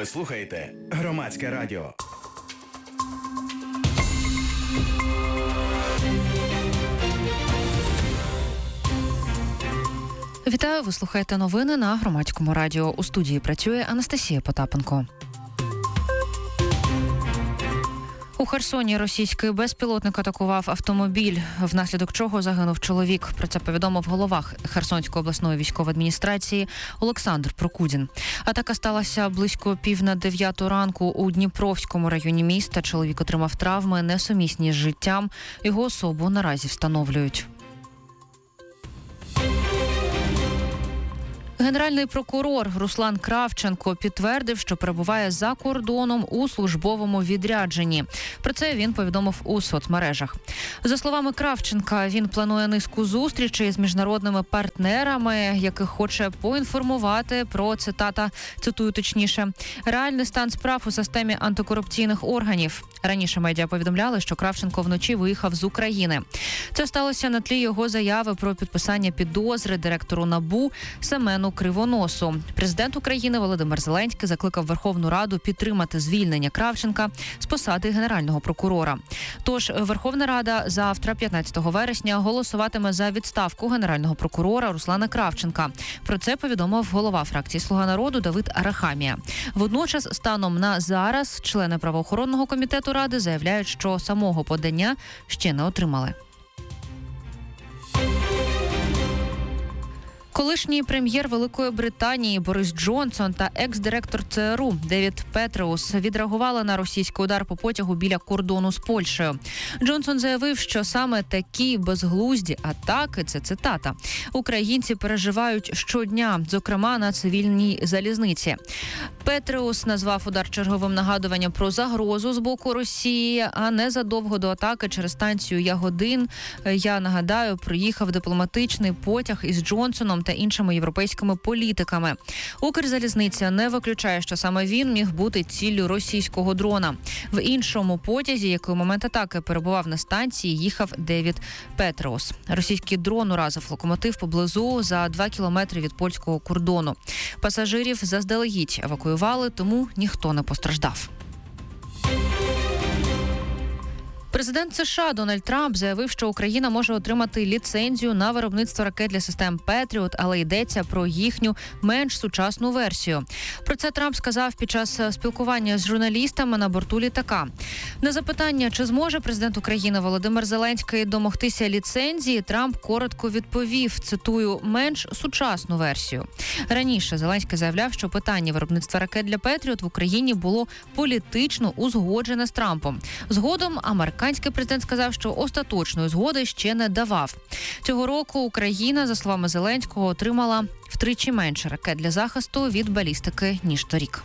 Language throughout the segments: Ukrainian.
Ви слухаєте Громадське радіо. Вітаю, ви слухаєте новини на Громадському радіо. У студії працює Анастасія Потапенко. У Херсоні російський безпілотник атакував автомобіль, внаслідок чого загинув чоловік. Про це повідомив голова Херсонської обласної військової адміністрації Олександр Прокудін. Атака сталася близько 8:45 ранку у Дніпровському районі міста. Чоловік отримав травми, несумісні з життям. Його особу наразі встановлюють. Генеральний прокурор Руслан Кравченко підтвердив, що перебуває за кордоном у службовому відрядженні. Про це він повідомив у соцмережах. За словами Кравченка, він планує низку зустрічей з міжнародними партнерами, яких хоче поінформувати про, цитую точніше, реальний стан справ у системі антикорупційних органів. Раніше медіа повідомляли, що Кравченко вночі виїхав з України. Це сталося на тлі його заяви про підписання підозри директору НАБУ Семену Кривоносу. Президент України Володимир Зеленський закликав Верховну Раду підтримати звільнення Кравченка з посади Генерального прокурора. Тож Верховна Рада завтра, 15 вересня, голосуватиме за відставку Генерального прокурора Руслана Кравченка. Про це повідомив голова фракції «Слуга народу» Давид Арахамія. Водночас, станом на зараз, члени правоохоронного комітету Ради заявляють, що самого подання ще не отримали. Колишній прем'єр Великої Британії Борис Джонсон та екс-директор ЦРУ Девід Петреус відреагували на російський удар по потягу біля кордону з Польщею. Джонсон заявив, що саме такі безглузді атаки, це цитата, українці переживають щодня, зокрема на цивільній залізниці. Петреус назвав удар черговим нагадуванням про загрозу з боку Росії, а незадовго до атаки через станцію Ягодин, я нагадаю, приїхав дипломатичний потяг із Джонсоном та іншими європейськими політиками. Укрзалізниця не виключає, що саме він міг бути ціллю російського дрона. В іншому потязі, який у момент атаки перебував на станції, їхав Девід Петреус. Російський дрон уразив локомотив поблизу за 2 кілометри від польського кордону. Пасажирів заздалегідь евакуювали, тому ніхто не постраждав. Президент США Дональд Трамп заявив, що Україна може отримати ліцензію на виробництво ракет для систем «Петріот», але йдеться про їхню менш сучасну версію. Про це Трамп сказав під час спілкування з журналістами на борту літака. На запитання, чи зможе президент України Володимир Зеленський домогтися ліцензії, Трамп коротко відповів, цитую, «менш сучасну версію». Раніше Зеленський заявляв, що питання виробництва ракет для «Петріот» в Україні було політично узгоджене з Трампом. Згодом американський президент сказав, що остаточної згоди ще не давав. Цього року Україна, за словами Зеленського, отримала втричі менше ракет для захисту від балістики, ніж торік.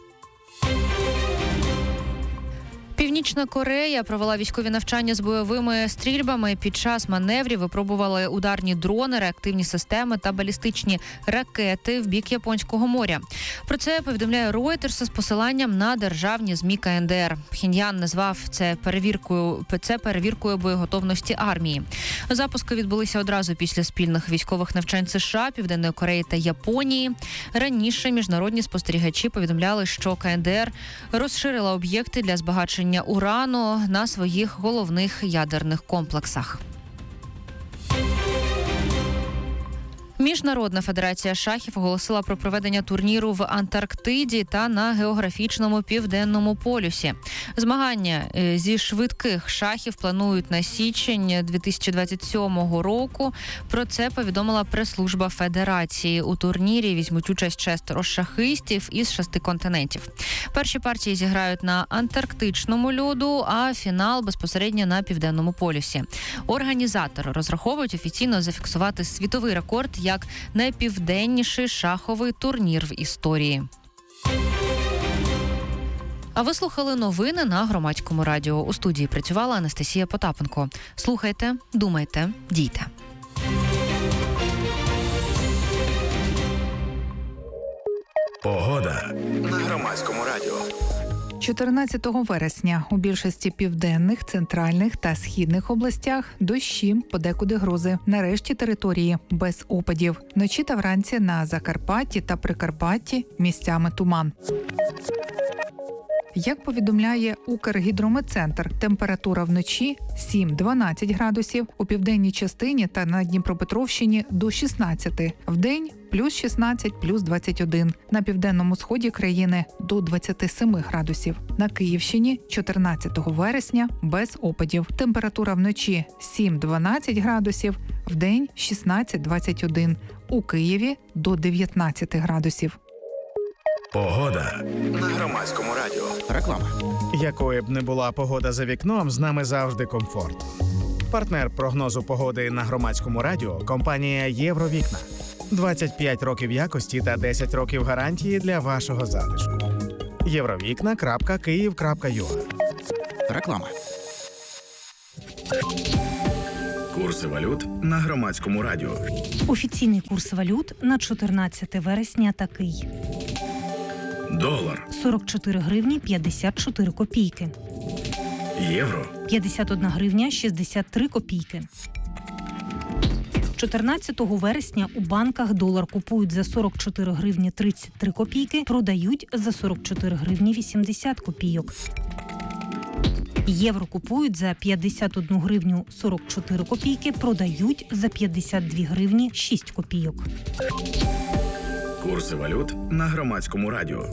Північна Корея провела військові навчання з бойовими стрільбами. Під час маневрів випробували ударні дрони, реактивні системи та балістичні ракети в бік Японського моря. Про це повідомляє Reuters з посиланням на державні ЗМІ КНДР. Пхеньян назвав це перевіркою боєготовності армії. Запуски відбулися одразу після спільних військових навчань США, Південної Кореї та Японії. Раніше міжнародні спостерігачі повідомляли, що КНДР розширила об'єкти для збагачення урану на своїх головних ядерних комплексах. Міжнародна федерація шахів оголосила про проведення турніру в Антарктиді та на географічному Південному полюсі. Змагання зі швидких шахів планують на січень 2027 року. Про це повідомила прес-служба федерації. У турнірі візьмуть участь 6 шахистів із 6 континентів. Перші партії зіграють на антарктичному льоду, а фінал безпосередньо на Південному полюсі. Організатори розраховують офіційно зафіксувати світовий рекорд як найпівденніший шаховий турнір в історії. А ви слухали новини на Громадському радіо. У студії працювала Анастасія Потапенко. Слухайте, думайте, дійте. Погода на Громадському радіо. 14 вересня у більшості південних, центральних та східних областях дощі, подекуди грози. На решті території без опадів. Вночі та вранці на Закарпатті та Прикарпатті місцями туман. Як повідомляє Укргідрометцентр, температура вночі 7-12 градусів, у південній частині та на Дніпропетровщині до 16, вдень плюс 16, плюс 21, на південному сході країни до 27 градусів. На Київщині 14 вересня без опадів. Температура вночі 7-12 градусів, вдень 16-21, у Києві до 19 градусів. Погода на Громадському радіо. Реклама. Якою б не була погода за вікном, з нами завжди комфорт. Партнер прогнозу погоди на Громадському радіо – компанія «Євровікна». 25 років якості та 10 років гарантії для вашого затишку. Євровікна.Київ.ua. Реклама. Курси валют на Громадському радіо. Офіційний курс валют на 14 вересня такий. Долар, 44 гривні 54 копійки. євро, 51 гривня 63 копійки. 14 вересня у банках долар купують за 44 гривні 33 копійки, продають за 44 гривні 80 копійок. Євро купують за 51 гривню 44 копійки, продають за 52 гривні 6 копійок. курси валют на Громадському радіо.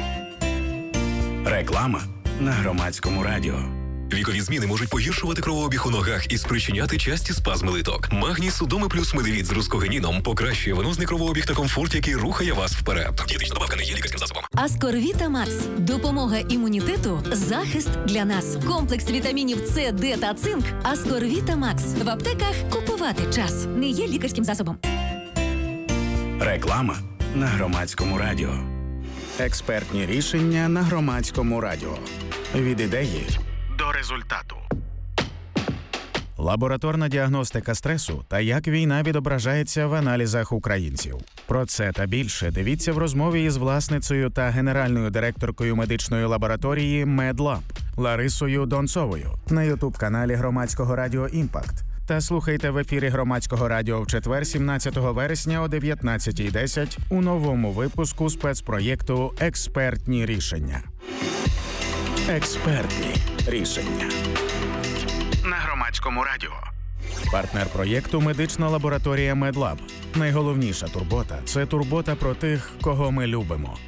Реклама на Громадському радіо. Вікові зміни можуть погіршувати кровообіг у ногах і спричиняти часті спазми литок. Магній Судоми плюс медивіт з рускогеніном покращує венозний кровообіг та комфорт, який рухає вас вперед. Дієтична добавка не є лікарським засобом. Аскорвіта Макс. Допомога імунітету, захист для нас. Комплекс вітамінів С, Д та цинк. Аскорвіта Макс. В аптеках купувати час. Не є лікарським засобом. Реклама на Громадському радіо. Експертні рішення на Громадському радіо. Від ідеї до результату. Лабораторна діагностика стресу та як війна відображається в аналізах українців. Про це та більше дивіться в розмові із власницею та генеральною директоркою медичної лабораторії «Медлаб» Ларисою Донцовою на ютуб-каналі Громадського радіо «Імпакт». Та слухайте в ефірі Громадського радіо в четвер, 17 вересня о 19:10 у новому випуску спецпроєкту «Експертні рішення». Експертні рішення. На Громадському радіо. Партнер проєкту – медична лабораторія «Медлаб». Найголовніша турбота – це турбота про тих, кого ми любимо.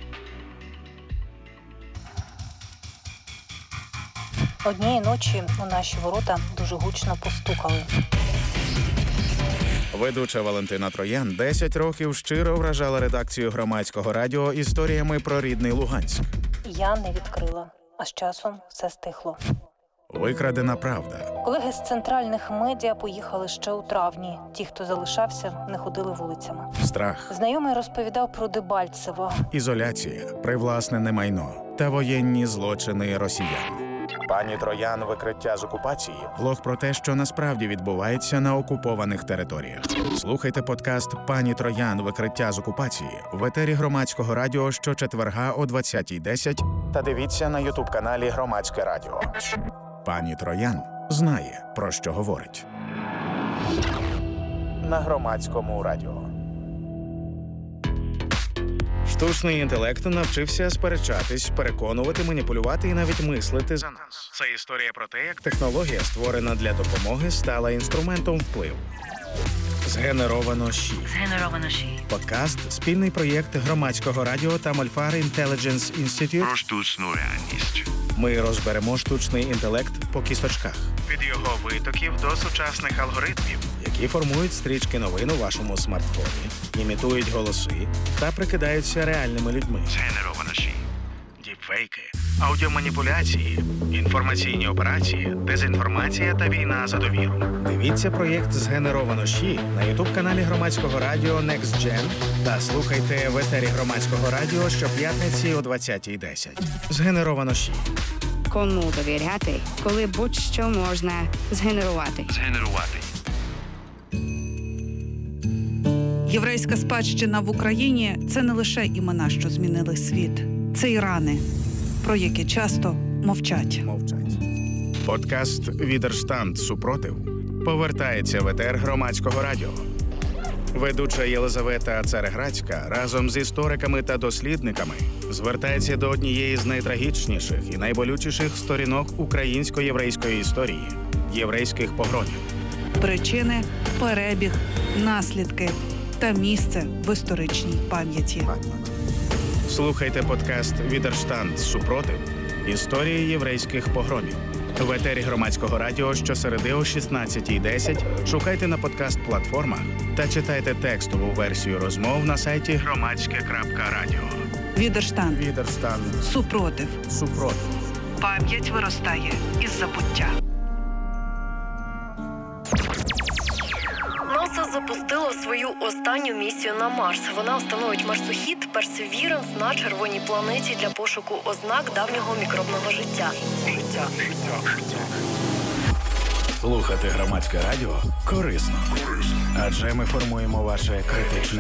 Однієї ночі у наші ворота дуже гучно постукали. Ведуча Валентина Троян 10 років щиро вражала редакцію Громадського радіо історіями про рідний Луганськ. Я не відкрила, а з часом все стихло. Викрадена правда. Колеги з центральних медіа поїхали ще у травні. Ті, хто залишався, не ходили вулицями. Страх. Знайомий розповідав про Дебальцево. Ізоляція, привласнене майно та воєнні злочини росіян. Пані Троян «Викриття з окупації» – блог про те, що насправді відбувається на окупованих територіях. Слухайте подкаст «Пані Троян. Викриття з окупації» в етері Громадського радіо щочетверга о 20:10 та дивіться на ютуб-каналі Громадське радіо. Пані Троян знає, про що говорить. На Громадському радіо. Штучний інтелект навчився сперечатись, переконувати, маніпулювати і навіть мислити за нас. Це історія про те, як технологія, створена для допомоги, стала інструментом впливу. Згенеровано ЩІ. Подкаст – спільний проєкт Громадського радіо та Мольфар Intelligence Institute про штучну реальність. Ми розберемо штучний інтелект по кісточках. Від його витоків до сучасних алгоритмів, які формують стрічки новин у вашому смартфоні, імітують голоси та прикидаються реальними людьми. Згенеровано ЩІ. Діпфейки, аудіоманіпуляції, інформаційні операції, дезінформація та війна за довіру. Дивіться проєкт «Згенеровано ЩІ» на ютуб-каналі Громадського радіо Next Gen та слухайте в етері Громадського радіо щоп'ятниці о 20:10. «Згенеровано ЩІ». Кому довіряти, коли будь-що можна згенерувати. Єврейська спадщина в Україні – це не лише імена, що змінили світ. Це і рани, про які часто мовчать. Подкаст «Відерштанд. Супротив» повертається в етер Громадського радіо. Ведуча Єлизавета Цареградська разом з істориками та дослідниками звертається до однієї з найтрагічніших і найболючіших сторінок українсько-єврейської історії – єврейських погромів. Причини, перебіг, наслідки та місце в історичній пам'яті. Слухайте подкаст «Відерштанд. Супротив. Історії єврейських погромів». В етері Громадського радіо щосереди о 16:10 шукайте на подкаст-платформах та читайте текстову версію розмов на сайті громадське.радіо. Відерштанд. Супротив. Пам'ять виростає із забуття. НАСА запустило свою останню місію на Марс. Вона встановить марсохід Perseverance на червоній планеті для пошуку ознак давнього мікробного життя. Слухати Громадське радіо корисно. Адже ми формуємо ваше критичне